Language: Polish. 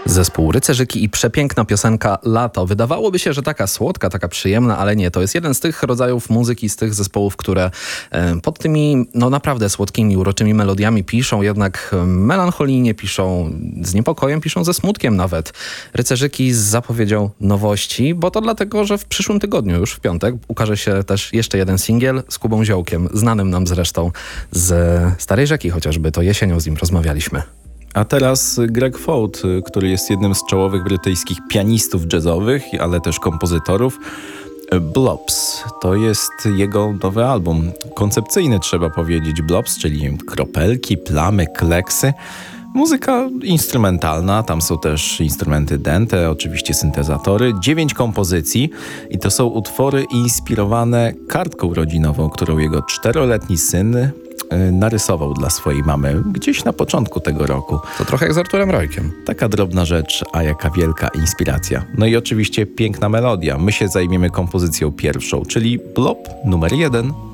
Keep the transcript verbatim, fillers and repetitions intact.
Zespół Rycerzyki i przepiękna piosenka Lato. Wydawałoby się, że taka słodka, taka przyjemna, ale nie. To jest jeden z tych rodzajów muzyki, z tych zespołów, które pod tymi no naprawdę słodkimi, uroczymi melodiami piszą, jednak melancholijnie piszą, z niepokojem piszą, ze smutkiem nawet. Rycerzyki z zapowiedzią nowości, bo to dlatego, że w przyszłym tygodniu, już w piątek, ukaże się też jeszcze jeden singiel z Kubą Ziołkiem, znanym nam zresztą z Starej Rzeki chociażby. To jesienią z nim rozmawialiśmy. A teraz Greg Folt, który jest jednym z czołowych brytyjskich pianistów jazzowych, ale też kompozytorów. Blobs to jest jego nowy album. Koncepcyjny, trzeba powiedzieć. Blobs, czyli kropelki, plamy, kleksy. Muzyka instrumentalna, tam są też instrumenty dęte, oczywiście syntezatory, dziewięć kompozycji i to są utwory inspirowane kartką rodzinową, którą jego czteroletni syn narysował dla swojej mamy gdzieś na początku tego roku. To trochę jak z Arturem Rojkiem. Taka drobna rzecz, a jaka wielka inspiracja. No i oczywiście piękna melodia. My się zajmiemy kompozycją pierwszą, czyli Blob numer jeden.